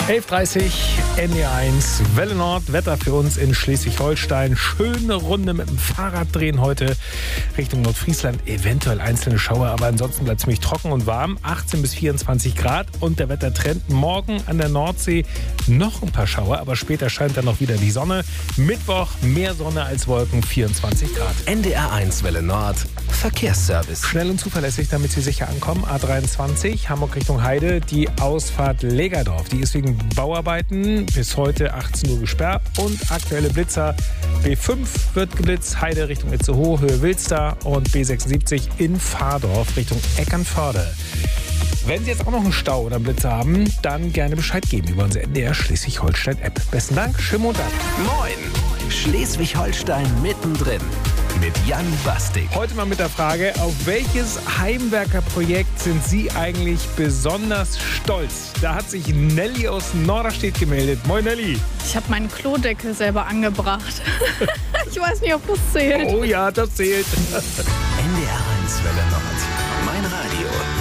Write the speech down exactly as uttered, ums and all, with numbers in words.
elf Uhr dreißig, N D R eins, Welle Nord, Wetter für uns in Schleswig-Holstein. Schöne Runde mit dem Fahrrad drehen heute Richtung Nordfriesland. Eventuell einzelne Schauer, aber ansonsten bleibt es ziemlich trocken und warm. achtzehn bis vierundzwanzig Grad und der Wettertrend morgen an der Nordsee noch ein paar Schauer, aber später scheint dann noch wieder die Sonne. Mittwoch mehr Sonne als Wolken, vierundzwanzig Grad. N D R eins Welle Nord, Verkehrsservice. Schnell und zuverlässig, damit Sie sicher ankommen. A dreiundzwanzig, Hamburg Richtung Heide, die Ausfahrt Legerdorf. Die ist wegen Bauarbeiten bis heute achtzehn Uhr gesperrt. Und aktuelle Blitzer. B fünf wird geblitzt, Heide Richtung Itzehoe, Höhe Wilster. Und B sechsundsiebzig in Fahrdorf Richtung Eckernförde. Wenn Sie jetzt auch noch einen Stau oder einen Blitzer haben, dann gerne Bescheid geben über unsere N D R Schleswig-Holstein-App. Besten Dank, schönen Montag. Moin, Schleswig-Holstein mittendrin mit Jan Bastik. Heute mal mit der Frage, auf welches Heimwerkerprojekt sind Sie eigentlich besonders stolz? Da hat sich Nelly aus Norderstedt gemeldet. Moin Nelly. Ich habe meinen Klodeckel selber angebracht. Ich weiß nicht, ob das zählt. Oh ja, das zählt. N D R eins Welle Nord, mein Radio.